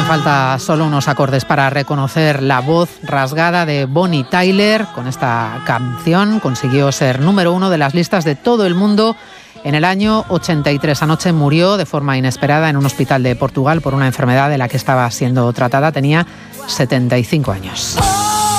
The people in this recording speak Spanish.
falta solo unos acordes para reconocer la voz rasgada de Bonnie Tyler. Con esta canción consiguió ser número 1 de las listas de todo el mundo en el año 83. Anoche murió de forma inesperada en un hospital de Portugal por una enfermedad de la que estaba siendo tratada. Tenía 75 años.